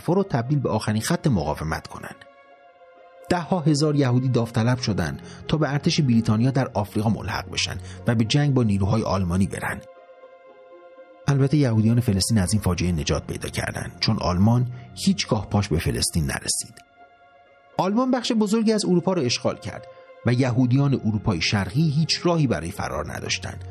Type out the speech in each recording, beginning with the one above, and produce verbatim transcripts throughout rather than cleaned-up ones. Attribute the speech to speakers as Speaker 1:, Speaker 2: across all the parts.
Speaker 1: حیفا رو تبدیل به آخرین خط مقاومت کنن. ده ها هزار یهودی داوطلب شدند تا به ارتش بریتانیا در آفریقا ملحق بشن و به جنگ با نیروهای آلمانی برن. البته یهودیان فلسطین از این فاجعه نجات پیدا کردند، چون آلمان هیچگاه پاش به فلسطین نرسید. آلمان بخش بزرگی از اروپا را اشغال کرد و یهودیان اروپای شرقی هیچ راهی برای فرار نداشتند.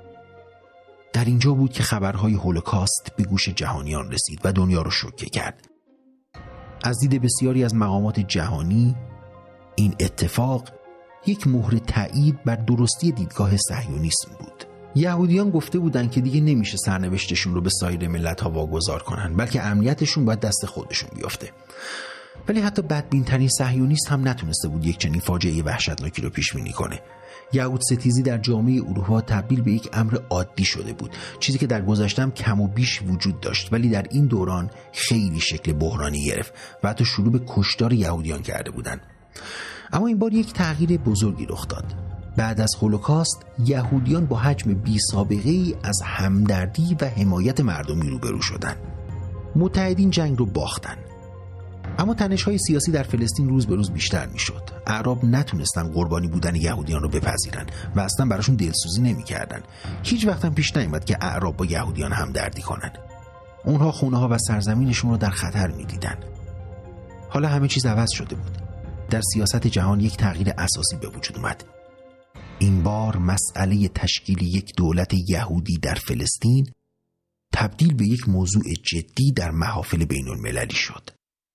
Speaker 1: در اینجا بود که خبرهای هولوکاست به گوش جهانیان رسید و دنیا را شوکه کرد. از دید بسیاری از مقامات جهانی این اتفاق یک مهر تایید بر درستی دیدگاه صهیونیسم بود. یهودیان گفته بودند که دیگه نمیشه سرنوشتشون رو به سایر ملت‌ها واگذار کنن، بلکه امنیتشون باید دست خودشون بیفته. ولی حتی بدبین‌ترین صهیونیست هم نتونسته بود یک چنین فاجعه وحشتناکی رو پیش بینی کنه. یهود ستیزی در جامعه اروپا تبدیل به یک امر عادی شده بود، چیزی که در گذشته هم کم و بیش وجود داشت، ولی در این دوران خیلی شکل بحرانی گرفت و حتی شروع به کشتار یهودیان کرده بودند. اما این بار یک تغییر بزرگی رخ داد. بعد از هولوکاست یهودیان با حجم بی سابقه ای از همدردی و حمایت مردمی روبرو شدند. متحدین جنگ رو باختن، اما تنش‌های سیاسی در فلسطین روز به روز بیشتر می‌شد. اعراب نتونستن قربانی بودن یهودیان رو بپذیرن و اصلا براشون دلسوزی نمی‌کردن. هیچ وقت هم پیش نیامد که اعراب با یهودیان همدردی کنن. اونها خونه‌ها و سرزمینشون رو در خطر می‌دیدن. حالا همه چیز عوض شده بود. در سیاست جهان یک تغییر اساسی به وجود اومد. این بار مسئله تشکیل یک دولت یهودی در فلسطین تبدیل به یک موضوع جدی در محافل بین‌المللی شد.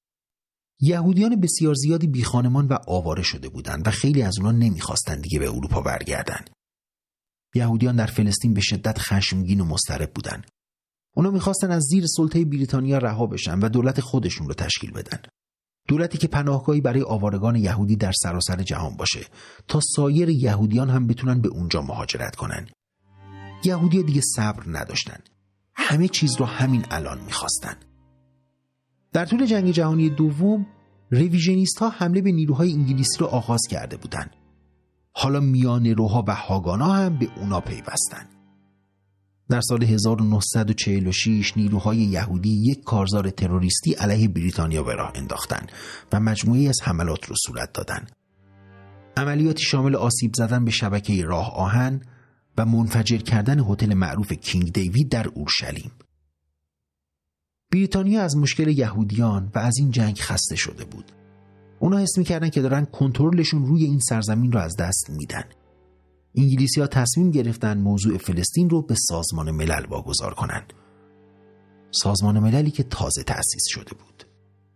Speaker 1: یهودیان بسیار زیادی بی خانمان و آواره شده بودند و خیلی از اونها نمیخواستند دیگه به اروپا برگردن. یهودیان در فلسطین به شدت خشمگین و مضطرب بودند. اونا میخواستن از زیر سلطه بریتانیا رها بشن و دولت خودشون رو تشکیل بدن. دولتی که پناهگاهی برای آوارگان یهودی در سراسر جهان باشه تا سایر یهودیان هم بتونن به اونجا مهاجرت کنن. یهودی‌ها دیگه صبر نداشتن. همه چیز رو همین الان میخواستن. در طول جنگ جهانی دوم رویژنیست ها حمله به نیروهای انگلیسی رو آغاز کرده بودند. حالا میانه‌روها و هاگانا هم به اونا پیوستن. در سال هزار و نهصد و چهل و شش نیروهای یهودی یک کارزار تروریستی علیه بریتانیا به راه انداختند و مجموعه‌ای از حملات رو صورت دادند. عملیاتی شامل آسیب زدن به شبکه راه آهن و منفجر کردن هتل معروف کینگ دیوید در اورشلیم. بریتانیا از مشکل یهودیان و از این جنگ خسته شده بود. اونا حس می‌کردن که دارن کنترلشون روی این سرزمین رو از دست میدن. انگلیسی‌ها تصمیم گرفتن موضوع فلسطین رو به سازمان ملل واگذار کنن. سازمان مللی که تازه تأسیس شده بود.